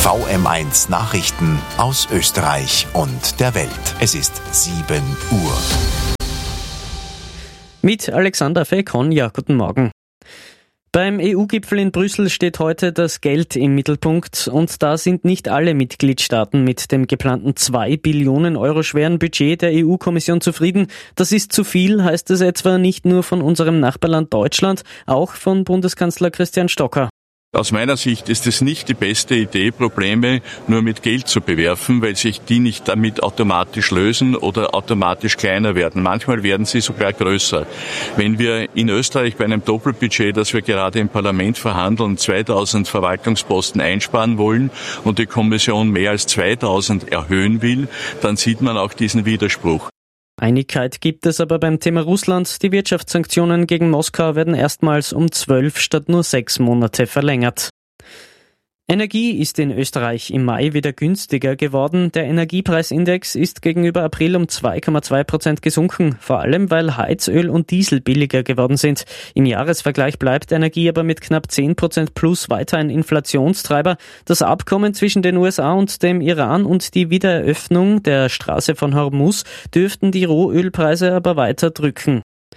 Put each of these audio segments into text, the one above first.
VM1 Nachrichten aus Österreich und der Welt. Es ist 7 Uhr. Mit Alexander Fekonja, guten Morgen. Beim EU-Gipfel in Brüssel steht heute das Geld im Mittelpunkt und da sind nicht alle Mitgliedstaaten mit dem geplanten 2 Billionen Euro schweren Budget der EU-Kommission zufrieden. Das ist zu viel, heißt es etwa nicht nur von unserem Nachbarland Deutschland, auch von Bundeskanzler Christian Stocker. Aus meiner Sicht ist es nicht die beste Idee, Probleme nur mit Geld zu bewerfen, weil sich die nicht damit automatisch lösen oder automatisch kleiner werden. Manchmal werden sie sogar größer. Wenn wir in Österreich bei einem Doppelbudget, das wir gerade im Parlament verhandeln, 2000 Verwaltungsposten einsparen wollen und die Kommission mehr als 2000 erhöhen will, dann sieht man auch diesen Widerspruch. Einigkeit gibt es aber beim Thema Russland. Die Wirtschaftssanktionen gegen Moskau werden erstmals um 12 statt nur 6 Monate verlängert. Energie ist in Österreich im Mai wieder günstiger geworden. Der Energiepreisindex ist gegenüber April um 2,2% gesunken, vor allem weil Heizöl und Diesel billiger geworden sind. Im Jahresvergleich bleibt Energie aber mit knapp 10% plus weiter ein Inflationstreiber. Das Abkommen zwischen den USA und dem Iran und die Wiedereröffnung der Straße von Hormuz dürften die Rohölpreise aber weiter drücken.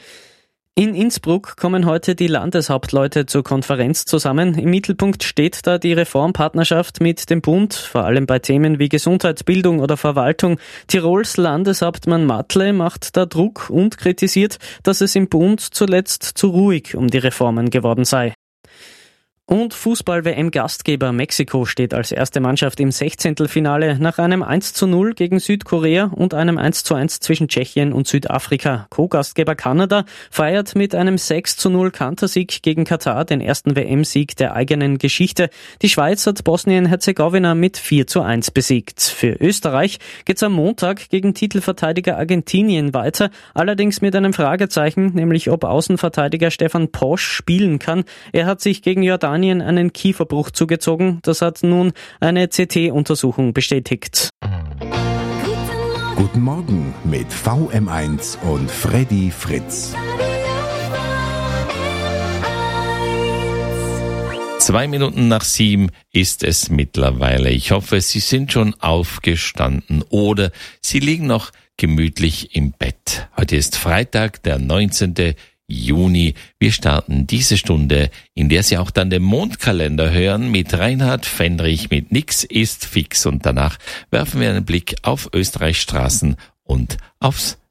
In Innsbruck kommen heute die Landeshauptleute zur Konferenz zusammen. Im Mittelpunkt steht da die Reformpartnerschaft mit dem Bund, vor allem bei Themen wie Gesundheit, Bildung oder Verwaltung. Tirols Landeshauptmann Matle macht da Druck und kritisiert, dass es im Bund zuletzt zu ruhig um die Reformen geworden sei. Und Fußball-WM-Gastgeber Mexiko steht als erste Mannschaft im 16. nach einem 1:0 gegen Südkorea und einem 1:1 zwischen Tschechien und Südafrika. Co-Gastgeber Kanada feiert mit einem 6:0 Kantersieg gegen Katar den ersten WM-Sieg der eigenen Geschichte. Die Schweiz hat Bosnien-Herzegowina mit 4:1 besiegt. Für Österreich geht's am Montag gegen Titelverteidiger Argentinien weiter, allerdings mit einem Fragezeichen, nämlich ob Außenverteidiger Stefan Posch spielen kann. Er hat sich gegen Jordanien einen Kieferbruch zugezogen. Das hat nun eine CT-Untersuchung bestätigt. Guten Morgen mit VM1 und Freddy Fritz. 7:02 ist es mittlerweile. Ich hoffe, Sie sind schon aufgestanden oder Sie liegen noch gemütlich im Bett. Heute ist Freitag, der 19. Juni. Wir starten diese Stunde, in der Sie auch dann den Mondkalender hören, mit Reinhard Fendrich mit Nix ist fix. Und danach werfen wir einen Blick auf Österreichs Straßen und aufs